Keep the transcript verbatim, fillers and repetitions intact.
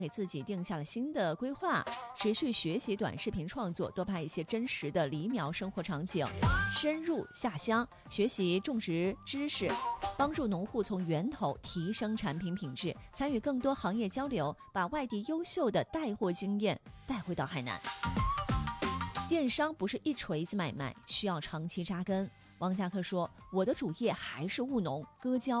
给自己定下了新的规划，持续学习短视频创作，多拍一些真实的梨苗生活场景，深入下乡学习种植知识，帮助农户从源头提升产品品质，参与更多行业交流，把外地优秀的带货经验带回到海南。电商不是一锤子买卖，需要长期扎根。王家克说，我的主业还是务农、割胶、